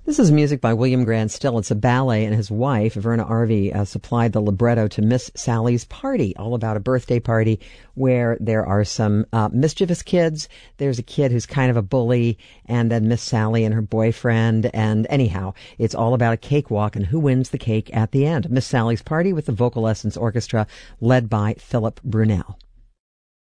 This is music by William Grant Still. It's a ballet, and his wife, Verna Arvey, supplied the libretto to Miss Sally's Party, all about a birthday party where there are some mischievous kids. There's a kid who's kind of a bully, and then Miss Sally and her boyfriend. And anyhow, it's all about a cakewalk and who wins the cake at the end. Miss Sally's Party with the Vocal Essence Orchestra, led by Philip Brunel.